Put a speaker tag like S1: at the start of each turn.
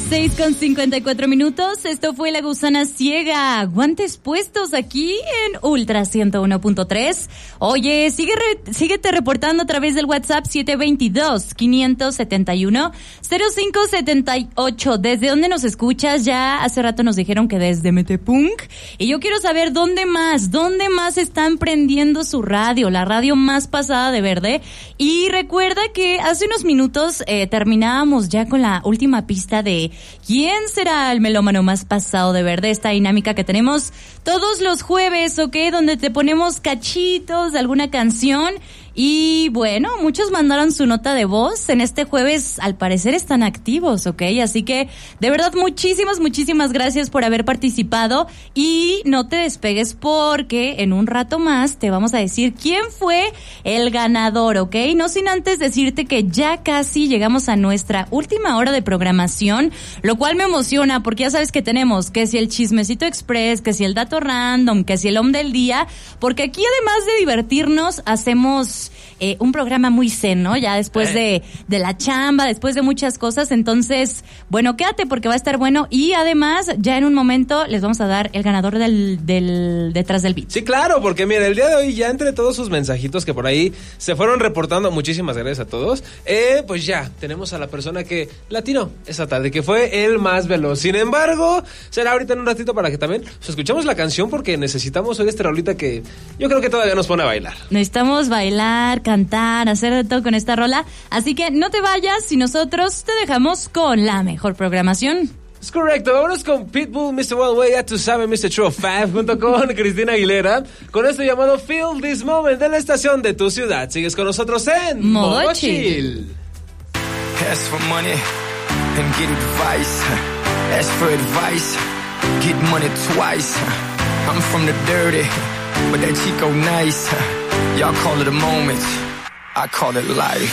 S1: 6:54. Esto fue La Gusana Ciega. Guantes puestos aquí en Ultra 101.3. Oye, síguete reportando a través del WhatsApp 722-571-0578. ¿Desde dónde nos escuchas? Ya hace rato nos dijeron que desde Metepunk. Y yo quiero saber dónde más están prendiendo su radio, la radio más pasada de verde. Y recuerda que hace unos minutos terminábamos ya con la última pista de ¿quién será el melómano más pasado de verde? Esta dinámica que tenemos todos los jueves, ¿ok? Donde te ponemos cachitos de alguna canción. Y bueno, muchos mandaron su nota de voz. En este jueves, al parecer, están activos, ¿ok? Así que, de verdad, muchísimas gracias por haber participado. Y no te despegues porque en un rato más te vamos a decir quién fue el ganador, ¿ok? No sin antes decirte que ya casi llegamos a nuestra última hora de programación, lo cual me emociona porque ya sabes que tenemos que si el chismecito express, que si el dato random, que si el hombre del día, porque aquí además de divertirnos, hacemos un programa muy zen, ¿no? Ya después de la chamba, después de muchas cosas. Entonces, bueno, quédate porque va a estar bueno. Y además, ya en un momento les vamos a dar el ganador del Detrás del Beat.
S2: Sí, claro, porque mira, el día de hoy ya entre todos sus mensajitos que por ahí se fueron reportando, muchísimas gracias a todos, pues ya tenemos a la persona que latinó esa tarde, que fue el más veloz. Sin embargo, será ahorita en un ratito para que también escuchemos la canción, porque necesitamos hoy esta rolita que yo creo que todavía nos pone a bailar.
S1: Necesitamos bailar, cantar, hacer de todo con esta rola. Así que no te vayas y nosotros te dejamos con la mejor programación.
S2: Es correcto, vámonos con Pitbull, Mr. One Way, ya tú sabes, Mr. True 5, junto con Cristina Aguilera, con esto llamado Feel This Moment de la estación de tu ciudad. Sigues con nosotros en
S1: Modo Chill.
S3: Ask for money and get advice. Ask for advice, get money twice. I'm from the dirty, but that Chico nice. Y'all call it a moment, I call it life.